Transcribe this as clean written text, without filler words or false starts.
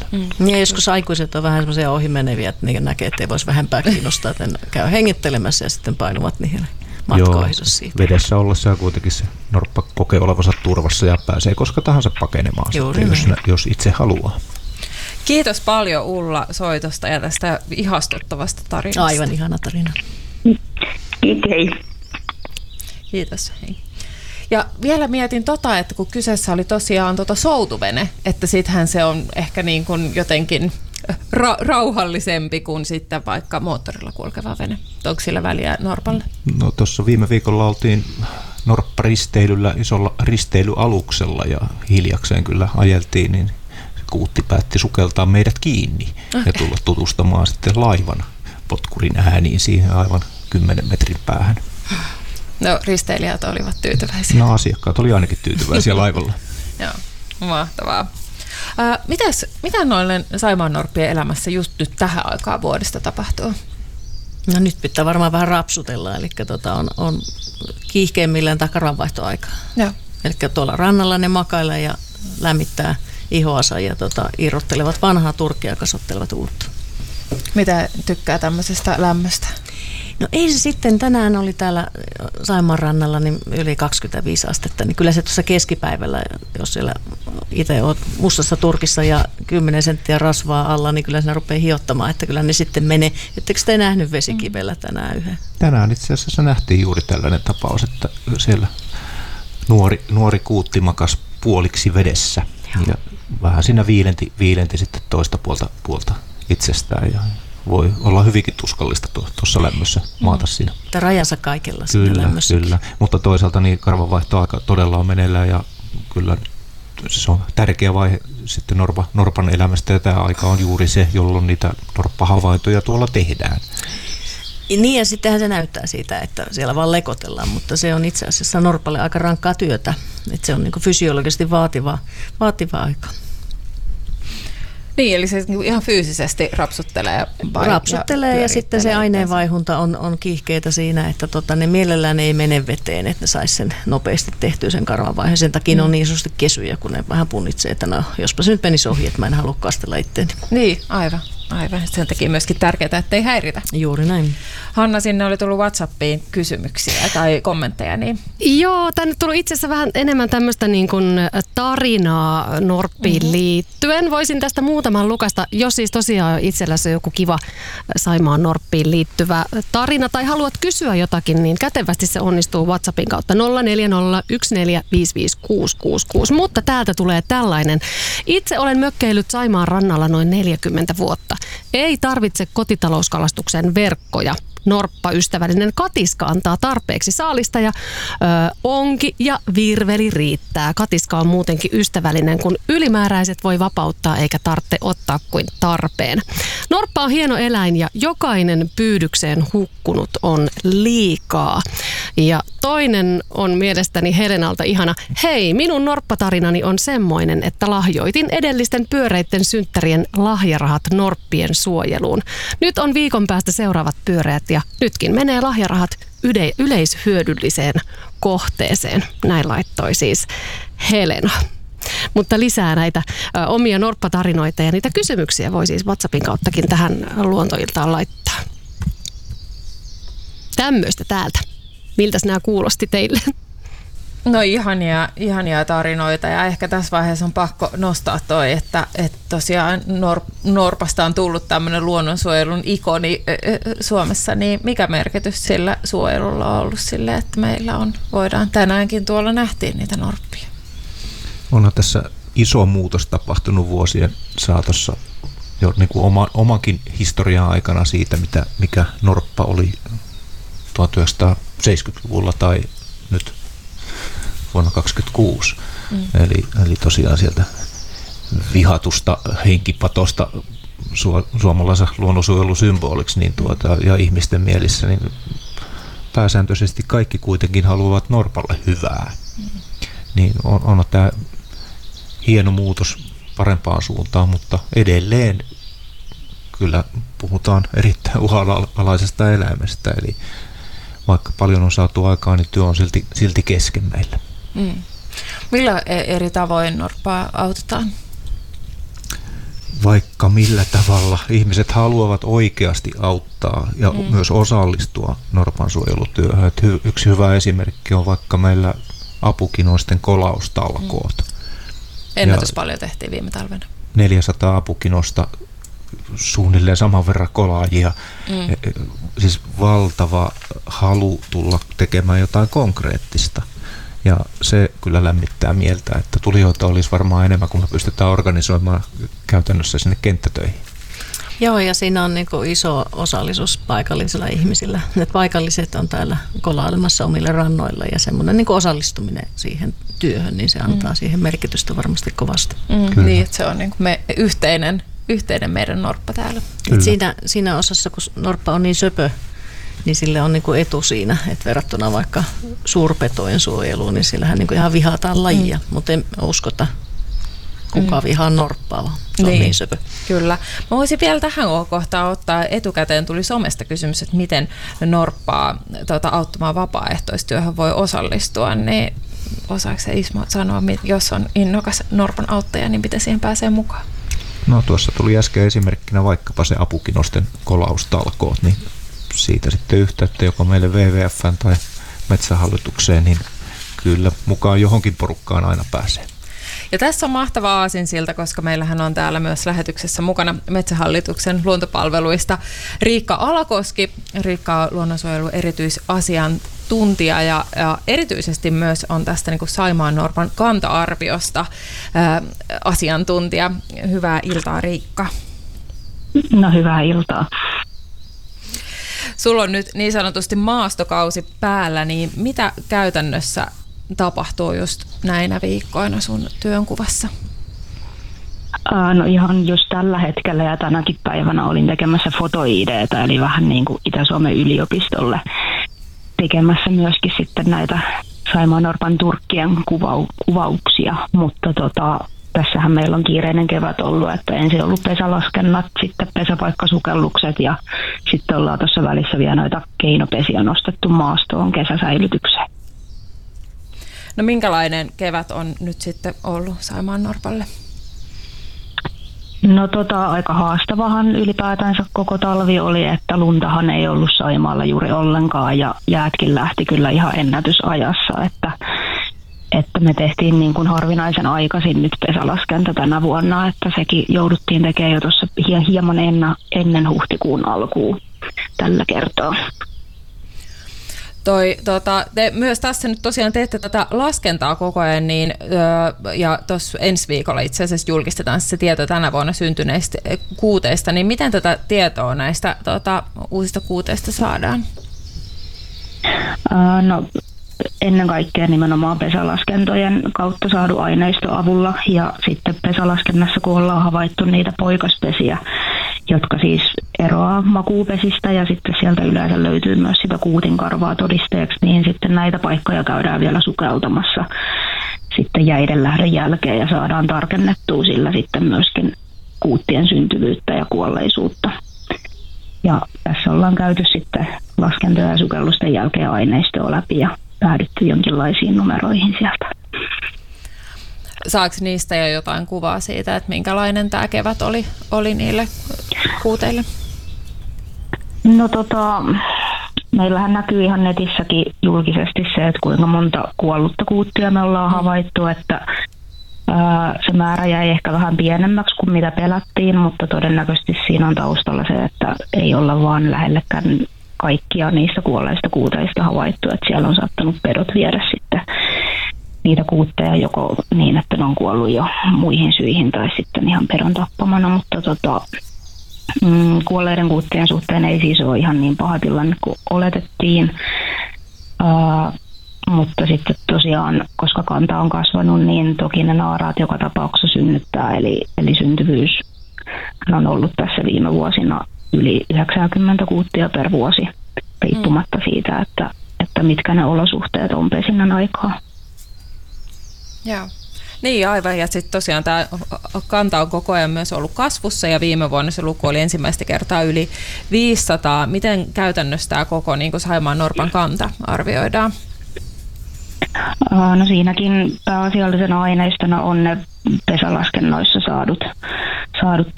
Ja joskus aikuiset on vähän semmoisia ohimeneviä, että ne näkee, että ei voisi vähempää kiinnostaa, että ne käy hengittelemässä ja sitten painuvat niihin matkoihinsa siitä. Vedessä ollessa kuitenkin se norppa kokee olevansa turvassa ja pääsee koska tahansa pakenemaan, jos itse haluaa. Kiitos paljon Ulla soitosta ja tästä ihastuttavasta tarinasta. Aivan ihana tarina. Hei. Kiitos. Hei. Ja vielä mietin että kun kyseessä oli tosiaan soutuvene, että sittenhän se on ehkä niin kuin jotenkin rauhallisempi kuin sitten vaikka moottorilla kulkeva vene. Onko sillä väliä norpalle? No tuossa viime viikolla oltiin norpparisteilyllä isolla risteilyaluksella ja hiljakseen kyllä ajeltiin, niin se kuutti päätti sukeltaa meidät kiinni ja tulla tutustumaan sitten laivan potkurin ääniin siihen aivan 10 metrin päähän. No risteilijät olivat tyytyväisiä. No asiakkaat oli ainakin tyytyväisiä laivalla. Joo, mahtavaa. Mitä noille saimaannorppien elämässä just nyt tähän aikaan vuodesta tapahtuu? No nyt pitää varmaan vähän rapsutella, eli on kiihkeimmillään takaranvaihtoaikaa. Eli tuolla rannalla ne makailee ja lämmittää ihoansa ja irrottelevat vanhaa turkkia ja kasvattelevat uutta. Mitä tykkää tämmöisestä lämmöstä? No ei se sitten, tänään oli täällä Saimaan rannalla niin yli 25 astetta, niin kyllä se tuossa keskipäivällä, jos siellä itse olet mustassa turkissa ja 10 senttiä rasvaa alla, niin kyllä se rupeaa hiottamaan, että kyllä ne sitten menee. Ettekö te nähnyt vesikivellä tänään yhden? Tänään itse asiassa nähtiin juuri tällainen tapaus, että siellä nuori kuutti makas puoliksi vedessä. Ja vähän siinä viilenti sitten toista puolta itsestään ja voi olla hyvinkin tuskallista tuossa lämmössä maata siinä. Tämä rajansa kaikella siinä lämmössä. Kyllä, mutta toisaalta niin karvanvaihtoaika todella on meneillään ja kyllä se on tärkeä vaihe sitten norpan elämästä ja tämä aika on juuri se, jolloin niitä norppahavaintoja tuolla tehdään. Niin ja sittenhän se näyttää siitä, että siellä vaan lekotellaan, mutta se on itse asiassa norpalle aika rankkaa työtä. Että se on niin kuin fysiologisesti vaativa aika. Niin, eli se ihan fyysisesti rapsuttelee. Rapsuttelee ja sitten se aineenvaihunta on kiihkeitä siinä, että ne mielellään ei mene veteen, että ne saisi sen nopeasti tehtyä sen karvanvaiheen. Sen takia ne on niin isosti kesyjä, kun ne vähän punnitsee, että no jospa se nyt menisi ohi, että mä en halua kastella itteeni. Niin, aivan. Sen takia myöskin tärkeää, ettei häiritä. Juuri näin. Hanna, sinne oli tullut WhatsAppiin kysymyksiä tai kommentteja. Niin. Joo, tänne tuli itse asiassa vähän enemmän tämmöistä niin kuin tarinaa norppiin liittyen. Voisin tästä muutaman lukasta, jos siis tosiaan itselläsi on joku kiva Saimaan norppiin liittyvä tarina tai haluat kysyä jotakin, niin kätevästi se onnistuu WhatsAppin kautta 0401455666. Mutta täältä tulee tällainen. Itse olen mökkeillyt Saimaan rannalla noin 40 vuotta. Ei tarvitse kotitalouskalastuksen verkkoja. Norppaystävällinen katiska antaa tarpeeksi saalista ja onki ja virveli riittää. Katiska on muutenkin ystävällinen, kun ylimääräiset voi vapauttaa eikä tarvitse ottaa kuin tarpeen. Norppa on hieno eläin ja jokainen pyydykseen hukkunut on liikaa. Ja toinen on mielestäni Helenalta ihana. Hei, minun norppatarinani on semmoinen, että lahjoitin edellisten pyöreitten synttärien lahjarahat norppien suojeluun. Nyt on viikon päästä seuraavat pyöreät ja nytkin menee lahjarahat yleishyödylliseen kohteeseen. Näin laittoi siis Helena. Mutta lisää näitä omia norppatarinoita ja niitä kysymyksiä voi siis WhatsAppin kauttakin tähän luontoiltaan laittaa. Tämmöistä täältä. Miltäs nämä kuulosti teille? No ihania tarinoita ja ehkä tässä vaiheessa on pakko nostaa toi, että tosiaan norpasta on tullut tämmöinen luonnonsuojelun ikoni Suomessa, niin mikä merkitys sillä suojelulla on ollut sille, että meillä voidaan tänäänkin tuolla nähtiin niitä norppia? Onhan tässä iso muutos tapahtunut vuosien saatossa jo niin kuin omakin historian aikana siitä, mikä norppa oli 1970-luvulla tai nyt vuonna 2026. Eli tosiaan sieltä vihatusta henkipatosta suomalaisen luonnonsuojelusymboliksi niin ja ihmisten mielissä, niin pääsääntöisesti kaikki kuitenkin haluavat norpalle hyvää. Niin on tämä hieno muutos parempaan suuntaan, mutta edelleen kyllä puhutaan erittäin uhanalaisesta eläimestä, eli vaikka paljon on saatu aikaa, niin työ on silti kesken meillä. Millä eri tavoin norppaa autetaan? vaikka millä tavalla ihmiset haluavat oikeasti auttaa ja myös osallistua norpansuojelutyöhön. Et yksi hyvä esimerkki on vaikka meillä apukinoisten kolaustalkoot. Ennätys paljon tehtiin viime talvena. 400 apukinosta, suunnilleen saman verran kolaajia. Siis valtava halu tulla tekemään jotain konkreettista. Ja se kyllä lämmittää mieltä, että tulijoita olisi varmaan enemmän, kun me pystytään organisoimaan käytännössä sinne kenttätöihin. Joo, ja siinä on niinku iso osallisuus paikallisilla ihmisillä. Ne paikalliset on täällä kolailemassa omille rannoilla ja semmoinen niinku osallistuminen siihen työhön, niin se antaa siihen merkitystä varmasti kovasti. Niin, että se on niinku yhteinen meidän norppa täällä. Siinä osassa, kun norppa on niin söpö, niin sille on niinku etu siinä, että verrattuna vaikka suurpetojen suojeluun, niin sillähän niinku ihan vihataan lajia, mutta en uskota kukaan vihaa norppaa, vaan se on niin söpö. Kyllä. Mä voisin vielä tähän kohtaan ottaa, etukäteen tuli somesta kysymys, että miten norppaa auttamaan vapaaehtoistyöhön voi osallistua, niin osaako se Ismo sanoa, jos on innokas norpan auttaja, niin miten siihen pääsee mukaan? No tuossa tuli äsken esimerkkinä vaikkapa se apukinosten kolaustalkoot, niin siitä sitten yhteyttä joko meille WWF:ään tai Metsähallitukseen, niin kyllä mukaan johonkin porukkaan aina pääsee. Ja tässä on mahtava aasinsilta, koska meillähän on täällä myös lähetyksessä mukana Metsähallituksen luontopalveluista Riikka Alakoski. Riikka on luonnonsuojelun erityisasiantuntija ja erityisesti myös on tästä niin kuin Saimaannorpan kanta-arviosta asiantuntija. Hyvää iltaa, Riikka. No, hyvää iltaa. Sulla on nyt niin sanotusti maastokausi päällä, niin mitä käytännössä tapahtuu just näinä viikkoina sun työnkuvassa? No ihan just tällä hetkellä ja tänäkin päivänä olin tekemässä foto-ID:tä, eli vähän niin kuin Itä-Suomen yliopistolle tekemässä myöskin sitten näitä Saimaannorpan turkkien kuvauksia, mutta tässähän meillä on kiireinen kevät ollut, että ensin ollut pesälaskennat, sitten pesäpaikkasukellukset ja sitten ollaan tuossa välissä vielä noita keinopesiä nostettu maastoon kesäsäilytykseen. No minkälainen kevät on nyt sitten ollut Saimaannorpalle? No aika haastavahan ylipäätänsä koko talvi oli, että luntahan ei ollut Saimaalla juuri ollenkaan ja jäätkin lähti kyllä ihan ennätysajassa, että me tehtiin niin kuin harvinaisen aikaisin nyt pesälaskenta tänä vuonna, että sekin jouduttiin tekemään jo tuossa hieman ennen huhtikuun alkuun tällä kertaa. Te myös tässä nyt tosiaan teette tätä laskentaa koko ajan, niin, ja tuossa ensi viikolla itse asiassa julkistetaan se tieto tänä vuonna syntyneistä kuuteista, niin miten tätä tietoa näistä uusista kuuteista saadaan? No ennen kaikkea nimenomaan pesälaskentojen kautta saadun aineiston avulla ja sitten pesälaskennassa, kun ollaan havaittu niitä poikaspesiä, jotka siis eroaa makuupesistä ja sitten sieltä yleensä löytyy myös sitä kuutinkarvaa todisteeksi, niin sitten näitä paikkoja käydään vielä sukeltamassa sitten jäiden lähdön jälkeen ja saadaan tarkennettua sillä sitten myöskin kuuttien syntyvyyttä ja kuolleisuutta. Ja tässä ollaan käyty sitten laskentoja ja sukellusten jälkeen aineistoa läpi ja päädytty jonkinlaisiin numeroihin sieltä. Saako niistä jo jotain kuvaa siitä, että minkälainen tämä kevät oli niille kuuteille? No meillähän näkyy ihan netissäkin julkisesti se, että kuinka monta kuollutta kuuttia me ollaan havaittu, että se määrä jäi ehkä vähän pienemmäksi kuin mitä pelättiin, mutta todennäköisesti siinä on taustalla se, että ei olla vaan lähellekään kaikkia niistä kuolleista kuuteista havaittu, että siellä on saattanut pedot viedä sitten niitä kuutteja joko niin, että ne on kuollut jo muihin syihin tai sitten ihan pedon tappamana, mutta kuolleiden kuuttien suhteen ei siis ole ihan niin paha tilanne kuin oletettiin, mutta sitten tosiaan, koska kanta on kasvanut, niin toki ne naaraat joka tapauksessa synnyttää, eli syntyvyys on ollut tässä viime vuosina yli 90 kuuttia per vuosi, riippumatta siitä, että mitkä ne olosuhteet on pesinnän aikaa. Joo. Niin aivan, ja sitten tosiaan tämä kanta on koko ajan myös ollut kasvussa ja viime vuonna se luku oli ensimmäistä kertaa yli 500. Miten käytännössä tämä koko niin kuin Saimaannorpan kanta arvioidaan? No siinäkin pääasiallisena aineistona on ne pesälaskennoissa saadut